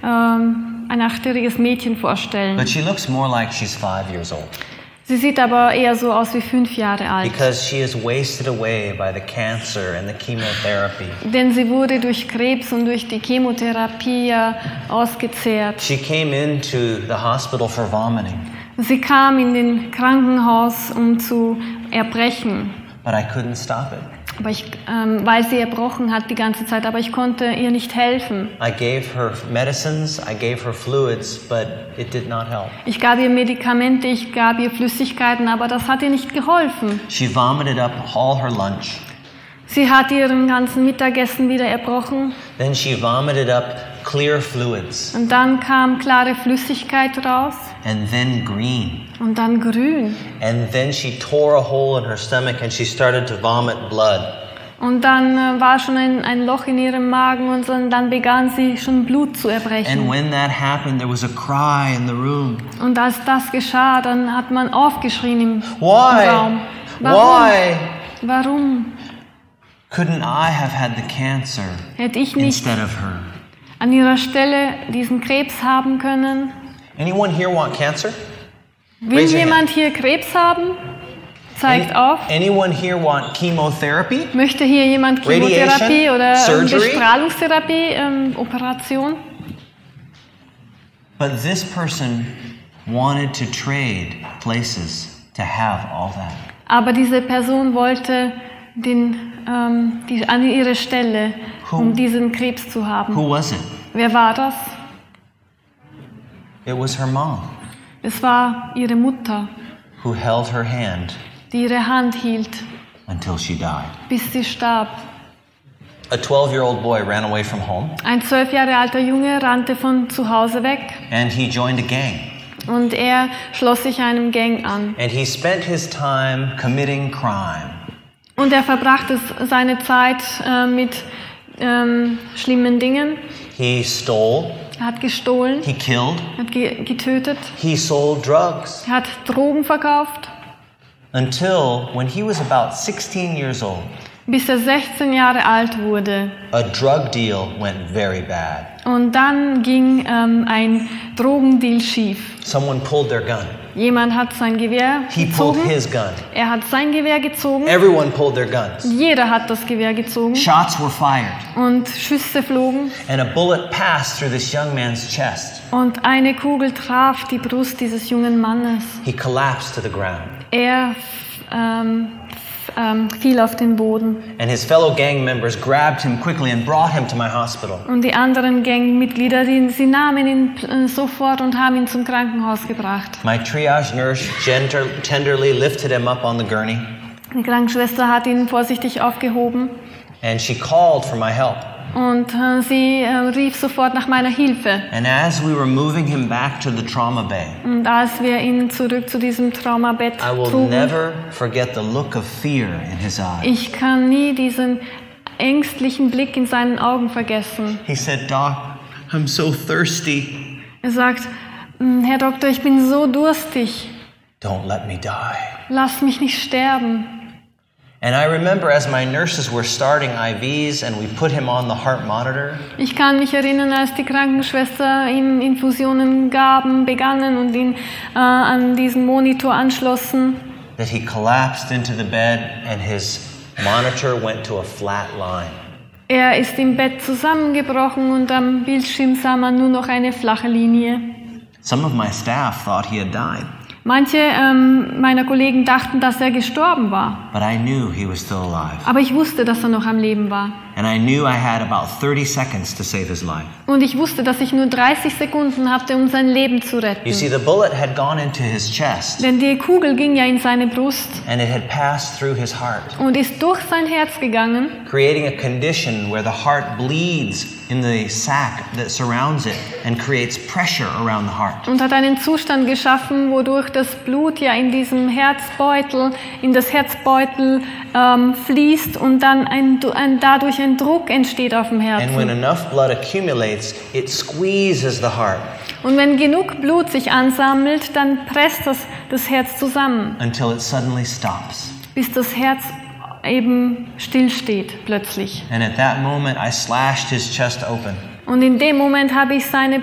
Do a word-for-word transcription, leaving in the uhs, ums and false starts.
ähm, ein achtjähriges Mädchen vorstellen. But she looks more like she's five years old. Sie sieht aber eher so aus wie fünf Jahre alt. Because she is wasted away by the cancer and the chemotherapy. Denn sie wurde durch Krebs und durch die Chemotherapie ja ausgezehrt. She came into the hospital for vomiting. Sie kam in den Krankenhaus, um zu erbrechen. But I couldn't stop it. Aber ich, ähm, weil sie erbrochen hat die ganze Zeit, aber ich konnte ihr nicht helfen. I gave her medicines, I gave her fluids, but it did not help. Ich gab ihr Medikamente, ich gab ihr Flüssigkeiten, aber das hat ihr nicht geholfen. She vomited up all her lunch. Sie hat ihren ganzen Mittagessen wieder erbrochen. Then she vomited up clear fluids. Und dann kam klare Flüssigkeit raus. And then green. Und dann grün. And then she tore a hole in her stomach and she started to vomit blood. Und dann äh, war schon ein, ein Loch in ihrem Magen und so, und dann begann sie schon Blut zu erbrechen. And when that happened, there was a cry in the room. Und als das geschah, dann hat man aufgeschrien im, Why? im Raum. Warum? Why? Warum? Couldn't I have had the cancer Hätte ich nicht instead of her? an ihrer Stelle diesen Krebs haben können? Anyone here want cancer? Will Raise your jemand hier Krebs haben? Zeigt Any- auf. Anyone here want chemotherapy? Möchte hier jemand Chemotherapie Radiation? oder ähm, Surgery? Bestrahlungstherapie, ähm, Operation? But this person wanted to trade places to have all that. Aber diese Person wollte den, ähm, die, an ihre Stelle, Who? um diesen Krebs zu haben. Who was it? Wer war das? It was her mom Es war ihre Mutter, who held her hand die ihre Hand hielt, until she died. bis sie starb. A twelve-year-old boy ran away from home Ein zwölf Jahre alter Junge rannte von zu Hause weg and he joined a gang. und er schloss sich einem Gang an. And he spent his time committing crime. Und er verbrachte seine Zeit äh, mit ähm, schlimmen Dingen. He stole, Er hat gestohlen, he killed, hat ge getötet, he sold drugs. er hat Drogen verkauft, Until when he was about sixteen years old, bis er sechzehn Jahre alt wurde. a drug deal went very bad. Und dann ging ähm, ein Drogendeal schief. Someone pulled their gun. Jemand hat sein Gewehr He pulled gezogen. his gun. Er hat sein Gewehr gezogen. Everyone pulled their guns. Jeder hat das Gewehr gezogen. Shots were fired, Und Schüsse flogen. and a bullet passed through this young man's chest. Und eine Kugel traf die Brust dieses jungen Mannes. He collapsed to the ground, Er ähm, ähm, fiel auf den Boden. and his fellow gang members grabbed him quickly and brought him to my hospital. Und die anderen Gangmitglieder, die, sie nahmen ihn äh, sofort und haben ihn zum Krankenhaus gebracht. My triage nurse genter- tenderly lifted him up on the gurney, Die Krankenschwester hat ihn vorsichtig aufgehoben and she called for my help. und äh, sie äh, rief sofort nach meiner Hilfe. And as we were moving him back to the trauma bay, Und als wir ihn zurück zu diesem Traumabett I will trugen, never forget the look of fear in his eyes. ich kann nie diesen ängstlichen Blick in seinen Augen vergessen. He said, "Doc, I'm so thirsty. Er sagt, "Mm, Herr Doktor, ich bin so durstig. Don't let me die." Lass mich nicht sterben. And I remember as my nurses were starting I Vs and we put him on the heart monitor, Ich kann mich erinnern, als die Krankenschwester ihm Infusionen gaben, begannen und ihn äh, an diesen Monitor anschlossen, that he collapsed into the bed and his monitor went to a flat line. er ist im Bett zusammengebrochen und am Bildschirm sah man nur noch eine flache Linie. Some of my staff thought he had died, Manche ähm, meiner Kollegen dachten, dass er gestorben war. but I knew he was still alive. Aber ich wusste, dass er noch am Leben war. And I knew I had about thirty seconds to save his life. Und ich wusste, dass ich nur dreißig Sekunden hatte, um sein Leben zu retten. You see, the bullet had gone into his chest Denn die Kugel ging ja in seine Brust and it had passed through his heart, und ist durch sein Herz gegangen creating a condition where the heart bleeds in the sac that surrounds it and creates pressure around the heart. und hat einen Zustand geschaffen, wodurch das Blut ja in diesem Herzbeutel, in das Herzbeutel ähm, fließt und dann ein, ein, dadurch ein Druck entsteht auf dem And when Herzen. enough blood accumulates, it squeezes the heart Und wenn genug Blut sich ansammelt, dann presst das das Herz zusammen, until it suddenly stops. bis das Herz eben stillsteht plötzlich. And at that moment, I slashed his chest open. Und in dem Moment habe ich seine